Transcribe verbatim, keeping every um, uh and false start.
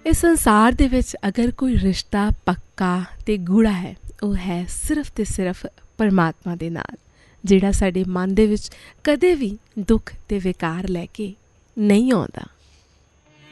ਇਸ ਸੰਸਾਰ ਦੇ ਵਿੱਚ ਅਗਰ ਕੋਈ ਰਿਸ਼ਤਾ ਪੱਕਾ ਅਤੇ ਗੂੜਾ ਹੈ, ਉਹ ਹੈ ਸਿਰਫ ਅਤੇ ਸਿਰਫ ਪਰਮਾਤਮਾ ਦੇ ਨਾਲ, ਜਿਹੜਾ ਸਾਡੇ ਮਨ ਦੇ ਵਿੱਚ ਕਦੇ ਵੀ ਦੁੱਖ ਅਤੇ ਵਿਕਾਰ ਲੈ ਕੇ ਨਹੀਂ ਆਉਂਦਾ।